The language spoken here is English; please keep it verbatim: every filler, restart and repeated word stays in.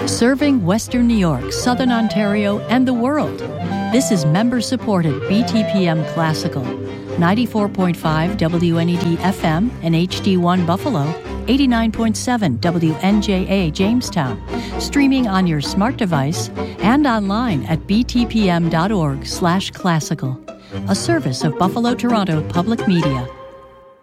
Serving Western New York, Southern Ontario, and the world. This is member-supported B T P M Classical. ninety-four point five W N E D F M and H D one Buffalo, eighty-nine point seven W N J A Jamestown, streaming on your smart device and online at btpm.org slash classical, a service of Buffalo Toronto Public Media.